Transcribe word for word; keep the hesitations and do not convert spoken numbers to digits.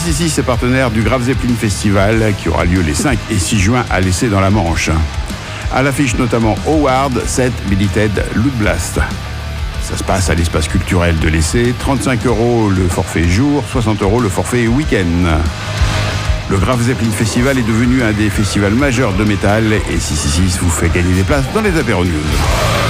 six six est partenaire du Graf Zeppelin Festival qui aura lieu les cinq et six juin à l'Essai dans la Manche. À l'affiche notamment Howard, Set, Billy Ted, Loot Blast. Ça se passe à l'espace culturel de l'Essai, trente-cinq euros le forfait jour, soixante euros le forfait week-end. Le Graf Zeppelin Festival est devenu un des festivals majeurs de métal et six cent soixante-six vous fait gagner des places dans les apéros news.